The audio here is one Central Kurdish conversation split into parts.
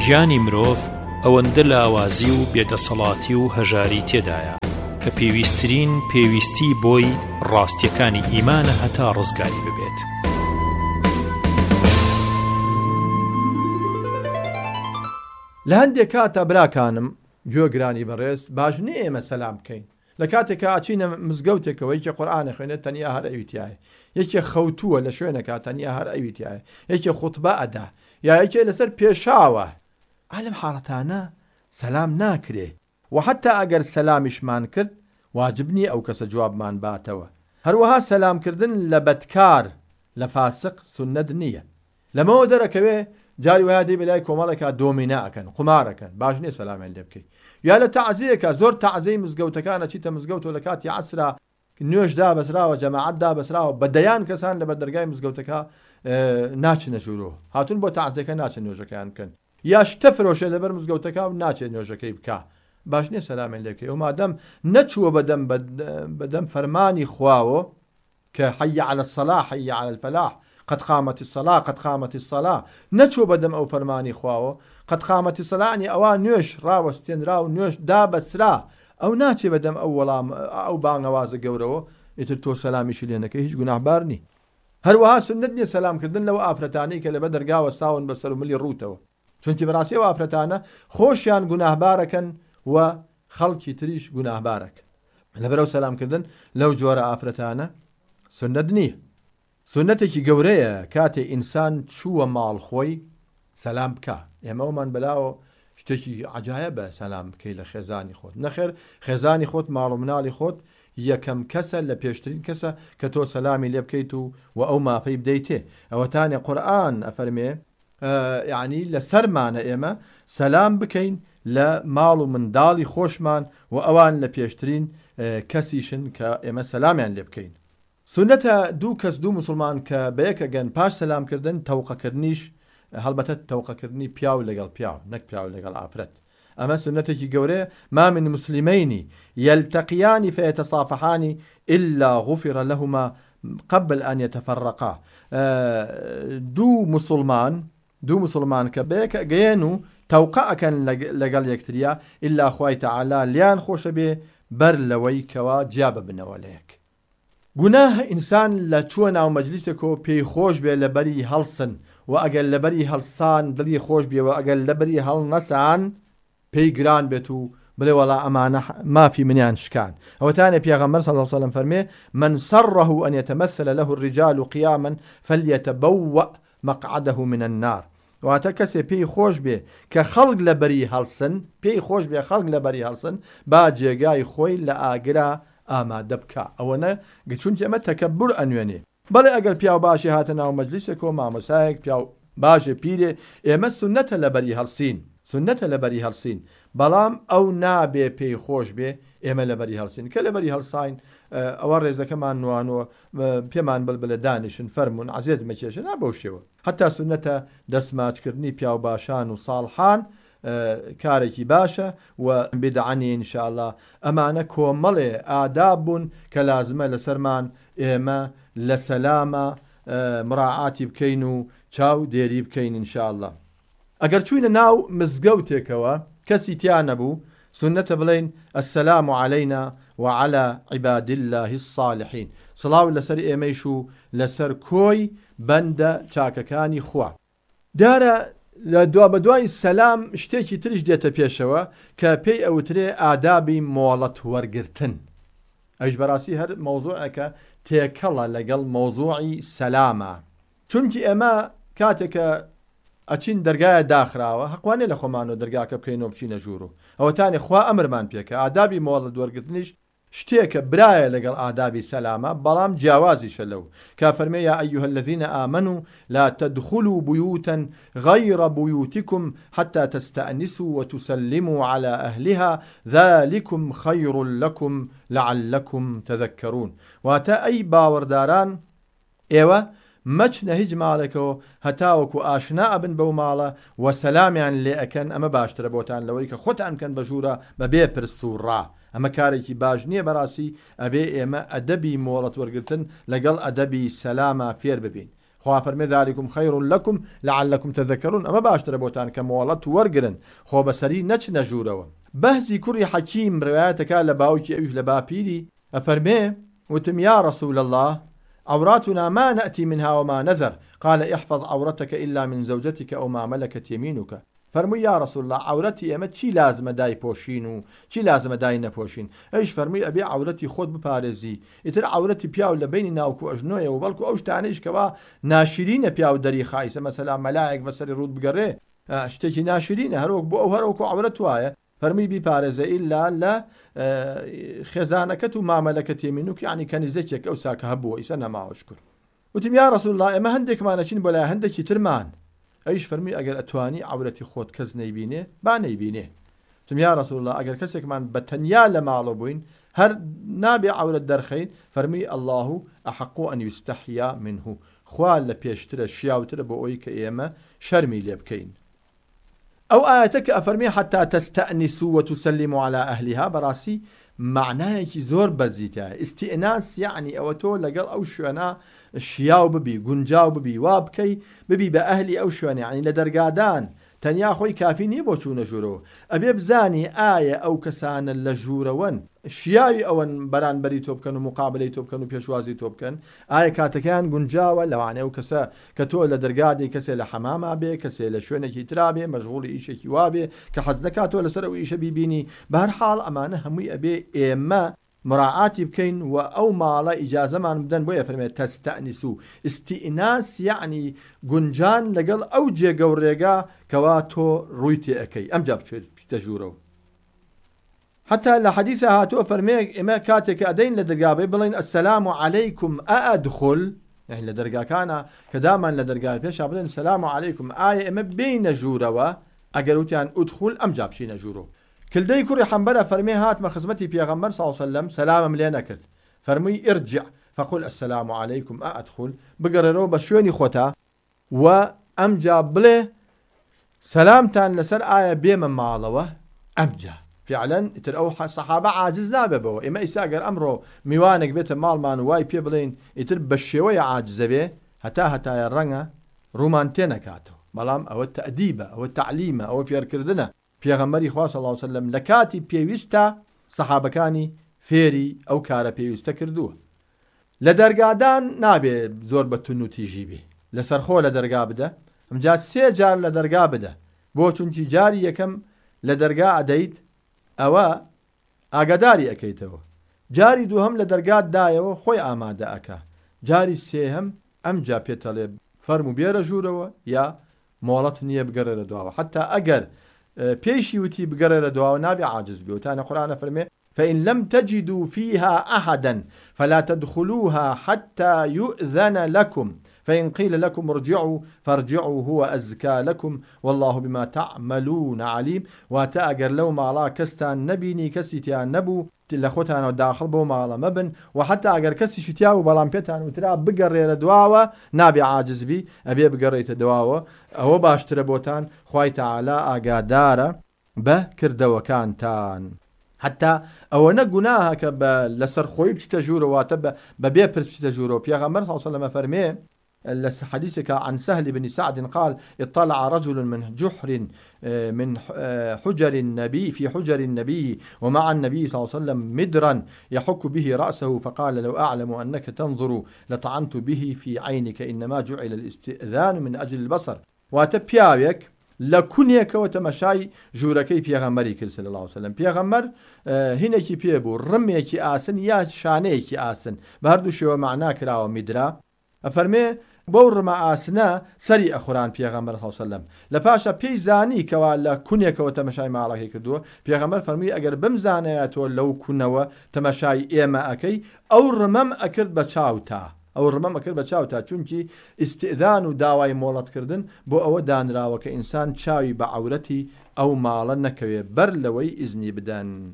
ژیانی مرۆڤ ئەوەندە لاوازی و بێدەسەڵاتی و هەژاری تێدایە کە پێویستترین پێویستی بۆی ڕاستیەکانی ئیمانە هەتا ڕزگاری ببێت. لە هەندێک کاتە براکانم گوێگرانی بەڕێز باش نییە ئێمە سەلام بکەین لە کاتێکە ئاچینە مزگەوتێکەوە یەکێ قورئانە خوێنێت تەنیا هەر ئەویتیایە، یەکێ خەوتووە لە شوێنێکە تەنیا هەر ئەویتیایە، یەکێ خوتبە ئەدا یا یەکێ لەسەر پێشاوە. لەم حاڵەتانە سەلام ناکرێ و حتا ئەگەر سەلامیشمان کرد واجب نییە ئەو کەسە جوابمان باتەوە. هەروەها سەلامکردن لە بەدکار لە فاسق سنەت نییە. لەمەوە دەرەکەوێ جاری وایە دەی بەلای کۆمەڵێکە دۆمینە ئەکەن، قمارەکەن، باش نییە سەلامیان لێ بکەیت. یا لە تەعزیەکە زۆر تەعزیەی مزگەوتەکانە چیتە مزگەوتەوە لە کاتی عەسرا نوێژ دابەسراوە، جەماعەت دابەسراوە، بەدەیان کەسان لە بەردەرگای مزگەوتەکە ناچنە ژوورۆ، هاتون بۆ تەعزیەکە ناچن نوێژەکەیان بکەن، یا شتە فرۆشێ لەبەر مزگەوتەکە و ناچێت نوێژەکەی بکە، باش نییە سەلامیان لێ بکەیت. و مادەم نەچووە بەدەم فەرمانی خواوە کە حەی عەلە الصەلاح حەی عەلە الفەلاح قد قامت الصلاة قد قامت الصلاة نەچوو بەدەم ئەو فەرمانی خواوە قد قامت الصلاة ینی ئەوە نوێژ ڕاوەستێنرا و نوێژ دابەسرا، ئەو ناچێ بەدەم ئەو وەڵام ئەو بانگەوازە گەورەوە ئیتر تۆ سەلامیشی لێ نەکەی، هیچ گوناحبار نی. هەروەها سنت نییە سەلامکردن لەوە ئافرەتانەی کە لەبەر دەرگاوە ساون بەسەر و ملی ڕووتەوە، چونکی بەڕاستی ئەو ئافرەتانە خۆشیان گوناحبارەکەن و خەڵکی تریش گوناحبارەکە. لەبەرەو سەلامکردن لەو جۆرە ئافرەتانە سنت نییە. سنەتێکی گەورەیە کاتێ ئینسان چووە ماڵ خۆی سەلام بکە. ئێمەوەمان بەلاوە شتێکی عەجایبە سەلام بکەی لە خێزانی خۆت. نەخێر خێزانی خۆت ماڵ و مناڵی خۆت یەکەم کەسە لە پێشترین کەسە کە تۆ سەلامی لێ بکەیت و ئەو مافەی بدەیتێ. ئەوەتانێ قورئان ئەفەرمێ یعنی لە سەرمانە ئێمە سەلام بکەین لە ماڵ و منداڵی خۆشمان و ئەوان لە پێشترین کەسیشن کە ئێمە سەلامیان لێ بکەین. سنەتە دوو کەس دوو مسلمان کە بەیەکە گەن پاش سەلامکردن تەوقەکردنیش، هەڵبەتە تەوقەکردنی پیاو لەگەڵ پیاو نەک پیاو لەگەڵ ئافرەت. ئەمە سنەتێکی گەورەیە. ما من مسلمين يلتقيان فيتصافحان إلا غفر لهما قبل أن يتفرقا. دوو مسلمان کە بەیەکە گەیەن و تەوقەکەن لەگەڵ یەکتریا ئیلا خوای تەعالا لیان خۆشە بێ بەر لەوەی کەوا جیا ببنەوە لە یەک. گوناه ئینسان لە چووە ناو مەجلیسێکەوە پێی خۆش بێ لەبەری هەڵسن و ئەگەر لەبەری هەڵسان دڵی خۆش بێ و ئەگەر لەبەری هەڵ نەسان پێی گران بێت و بڵێ وەڵا ئەمانە مافی منیان شکان. ئەوەتانێ پێغەمبەر صلی الله علیه وسلم فەرمێ من سره أن يتمثل له الرجال قياما فليتبوأ مقعده من النار. واتە کەسێ پێی خۆش بێ کە خەڵک لەبەری هەڵسن، پێی خۆش بێ خەڵک لەبەری هەڵسن با جێگای خۆی لە ئاگرا ئامادە بکە. ئەوەنە چونکە ئەمە تەکەببور ئەنوێنێ. بەڵێ ئەگەر پیاو باشی هاتە ناو مەجلیسێکەوە مامۆسایەک پیاو باشێ پیرێ ئێمە سنەتە لەبەری هەڵسین، سنەتە لەبەری هەڵسین، بەڵام ئەو نابێ پێی خۆش بێ ئێمە لەبەری هەڵسین. کە لەبەری هەڵساین ئەوە ڕێزەکەمان نوانەوە پێمان بڵبلە دانیشن فەرمون عەزیێت مەکێشە نابەو شێوە. هەتا سنەتە دەسماچکردنی پیاو باشان و ساڵحان کارێکی باشە و بدعەنی ئینشاءالله. ئەمانە کۆمەڵێ ئاداب بوون کە لازمە لەسەرمان ئێمە لە سەلامە مراعاتی بکەین و چاو دێری بکەین ئینشاءالله. ئەگەر چوینە ناو مزگەوتێکەوە کەسی تیان نەبوو سنەتە بڵێن السلام علينا وعلى عباد الله الصالحين. سڵاو لەسەر ئێمەیش و لەسەر کۆی بەندە چاکەکانی خوا. دارە لە بە دوای سەلام شتێکی تریش دێتە پێشەوە کە پێی ئەوترێ ئادابی مۆڵەت وەرگرتن. ئەوش بەڕاستی هەر مەوزوعەکە تێکەڵە لەگەڵ مەوزوعی سەلامە، چونکی ئێمە کاتێکە ئەچین دەرگایە داخراوە حەقوانێ لە خۆمانەوە دەرگاکە بکەینەوە بچینە ژوور و ئەوەتانی خوا ئەمرمان پێکە. ئادابی مۆڵەت وەرگرتنیش شتێکە برایە لەگەڵ ئادابی سەلامە، بەڵام جیاوازیشە لەو کە فەرمێ یا ئەیها الذین آمنوا لا تدخلوا بيوتا غير بيوتكم حتى تستأنسوا وتسلموا على أهلها ذلكم خير لكم لعلكم تذكرون. واتە ئەی باوەڕداران ئێوە مەچنە هیچ ماڵێکەوە هەتاوەکو ئاشنا ئەبن بەو ماڵە و سەلامیان لێ ئەکەن. ئەمە باشترە بۆتان لەوەی کە خۆتان بکەن بە ژوورە بەبێ پرس و ڕا. ئەمە کارێکی باش نییە بەڕاستی. ئەبێ ئێمە ئەدەبی مۆڵەت وەرگرتن لەگەڵ ئەدەبی سەلامە فێر ببین. خوا فەرمێ ذلكم خير لكم لعلكم تذكرون ئەمە باشترە بۆتان کە مۆڵەت وەرگرن خۆ بەسەری نەچنە ژوورەوە. بەهزی کوڕی حەکیم ڕوایەتەکە لە باوکی ئەویش لە باپیری ئەفەرمێ وتم يا رسول الله عوراتنا ما نأتي منها وما نذر قال احفظ عورتك إلا من زوجتك أو ما ملكت يمينك. فرمووی یا رسول الله عورەتی ئێمە چی لازمە دای پۆشین و چی لازمە دای نەپۆشین؟ ئەویش فەرمووی ئەبێ عورەتی خۆت بپارێزی، ئیتر عورەتی پیاو لە بینی ناوکو ئەژنۆیە و بەڵکو ئەو شتانەیش کەوا ناشرینە پیاو دەری خایسە، مەسەلا مەلایەک بەسەری ڕوود بگەڕێ شتێکی ناشرینە هەروەک بۆ ئەو هەروەکو عورەت وایە. فەرمووی بیپارێزە ئیلا لە خێزانەکەت و مامەلەکەت یەمینوک، یعنی کەنیزەکێک ئەو ساکە هەبووە ئیسە نەماوەشکر. وتم یا رسول الله ئێمە هەندێکمانەچین بۆ لای هەندێکی ترمان. ئەویش فەرمی ئەگەر ئەتوانی عورەتی خۆت کەس نەیبینێ با نەیبینێ. وتم یا رسول الله ئەگەر کەسێکمان بە تەنیا لە ماڵە بووین هەر نابێ عورەت دەرخەین، فەرمی الله أحق أن يستحيا منه، خوا لە پێشترە شیاوترە بۆ ئەوی کە ئێمە شەرمی لێ بکەین. ئەو ئاەتە کە ئەفەرمی حتى تستأنسوا وتسلموا على أهلها بەڕاستی معنایەکی زۆر بەزیتە. ئیستئناس یعنی ئەوە تۆ لەگەڵ ئەو شوێنە شیاو ببی، گونجاو ببی، وا بکەی ببی بە ئەهلی ئەو شوێنە، یعنی لە دەرگادان تەنیا خۆی کافی نییە بۆ چوونە ژوورەوە، ئەبێ بزانی ئایا ئەو کەسانە لە ژوورەوەن شیاوی ئەوەن بەرانبەری تۆ بکەن و مقابلەی تۆ بکەن و پێشوازی تۆ بکەن، ئایا کاتەکەیان گونجاوە لەوانەیە ئەو کەسە کە تۆ لە دەرگادی کەسێ لە حەماما بێ، کەسێ لە شوێنێکی ترابێ، مەشغوڵی ئیشێکی وابێ کە حەز دەکاتەوە لەسەر ئەو ئیشە بیبینی. بەهەرحاڵ ئەمانە هەمووی ئەبێ ئێمە مراعاتی بکەین و ئەو ماڵە ئیجازەمان بدەن. بۆیە فەرمێت تەستەئنیسو، ئیستئیناس یعنی گونجان لەگەڵ ئەو جێگە و ڕێگا کەوا تۆ ڕووی تێ ئەەکەی، ئەمجا بچێتە ژوورەوە. حتى لە حەدیثە هاتووە فەرمێ ئێمە کاتێک ئەدەین لە دەرگابێ بڵین ئەسەلام عەلەیکم ئەئەدخل، یعنی لە دەرگاکانە کە دامان لە دەرگای پێشا بڵێن سەلام عەلەیکم، ئایا ئێمە بینە ژوورەوە؟ ئەگەر وتیان ئودخول ئەمجا بچینە ژوورەوە. کلدەی کوڕی حەنبەلە فەرمێ هاتمە خزمەتی پێغەمبەر صلی الله علیه وسلم، سەلامم لێ نەکرد، فەرمووی ئرجع فقل السلام علیکم ئەئەدخل، بگەڕێرەوە بە شوێنی خۆتا و ئەمجا بڵێ سەلامتان لەسەر ئایا بێمە ماڵەوە. ئەمجا فعلا ئیتر ئەو سەحابە عاجز نابێبەوە. ئێمە ئیسا ئەگەر ئەمڕۆ میوانێک بێتە ماڵمان وای پێ بڵێن ئیتر بە شێوەیە عاجزە بێ هەتایە ڕەنگە ڕوومان تێ نەکاتەوە، بەڵام ئەوە تەئدیبە، ئەوە تعلیمە، ئەوە فێرکردنە. پێغەمبەری خوا صلی الله علیه وسلم لە کاتی پێویستە سەحابەکانی فێری ئەو کارە پێویستە کردووە. لە دەرگادان نابێ زۆر بە تون و تیژی بێ، لەسەر خۆ لە دەرگا بدە، ئەمجا 3 جار لە دەرگا بدە، بۆ چونکی جاری یەکەم لە دەرگا ئەدەیت ئەوە ئاگاداری ئەەکەیتەوە، جاری دووهەم لە دەرگات دایەوە خۆی ئامادە ئەکا، جاری سێهەم ئەمجا پێتەڵێ فەرمو بێرە ژوورەوە یا مۆڵەت نییە بگەڕێرە دواوە. حتا ئەگەر پێشی وتی بگەڕێرە دواوە نابێ عاجز بێ. وتانە قورآنە فەرمێ فإن لم تجدوا فيها أحدا فلا تدخلوها حتى يؤذن لكم فإن قيل لكم ارجعوا فارجعوا هو أزكى لكم والله بما تعملون عليم. واتا أجر لو مالا كستان نبيني كسيتيان نبو لخوتان وداخل بو مالا مبن، وحتى أجر كسي شتياو بلان بيتان وترا بقرر دواوة نابي عاجز بي أبي بقريت دواوة هو باشتر بوتان خوي تعالى أقادارة بكردو كانتان حتى أو نجناها كب لسر خوي بتجورو واتب ببيع برس بتجورو. بيغمر صلى الله عليه وسلم فرميه حديثك عن سهل بن سعد قال اطلع رجل من جحر من حجر النبي في حجر النبي ومع النبي صلى الله عليه وسلم مدرا يحك به رأسه فقال لو أعلم أنك تنظر لطعنت به في عينك إنما جعل الاستئذان من أجل البصر. واتبياويك لكونيك وتمشاي جوركي بيغمري كل صلى الله عليه وسلم. بيغمر هناكي بيبو رميكي آسن يا شانيكي آسن بهردو شو معناك راو مدرا أفرمي بور ما آسنا سري أخوران بيغمبر صلى الله عليه وسلم لباشا بيزاني كوا لكونيك وتمشاي معركي كدو بيغمبر فرمي أجر بمزانياتو لو كنوا تمشاي إيما أكي أو رمم أكرد بچاوتا أو رمم أكرد بچاوتا چونكي استئذان و داواي مولت كردن بو أو دانراوة كإنسان چاوي بعورتي أو مالا نكوي برلوي إذني بدن.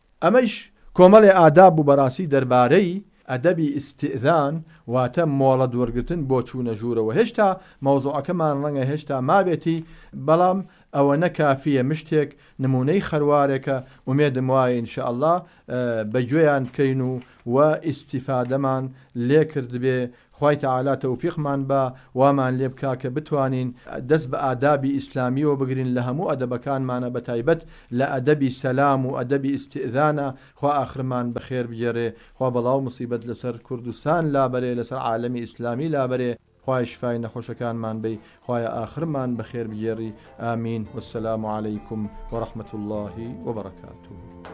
أميش كومل آداب براسي درباري ئەدەبی ئیستئذان واتە مۆڵەت وەرگرتن بۆ چوونە ژوورەوە. هێشتا مەوزوعەکەمان ڕەنگە هێشتا مابێتی، بەڵام ئەوە نەکافیە مشتێک نمونەی خەروارێکە ومێدم وایە ئینشاءالله بەگوێیان بکەین و ئیستیفادەمان لێ کرد بێ. خوای تەعالا تەوفیقمان بە وامان لێ بکا کە بتوانین دەست بە ئادابی ئیسلامیەوە بگرین لە هەموو ئەدەبەکانمانە بە تایبەت لە ئەدەبی سەلام و ئەدەبی ئیستئذانە خوا ئاخرمان بەخێر بگێڕێ خوا بەڵاو مصیبەت لەسەر کوردستان لابەرێ لەسەر عالەمی ئیسلامی لابەرێ خوای شفای نەخۆشەکانمان بێ خوایە ئاخرمان بەخێر بگێڕی ئامین والسلام عەلەیکم وەرەحمەت الله وبەرەکاتوه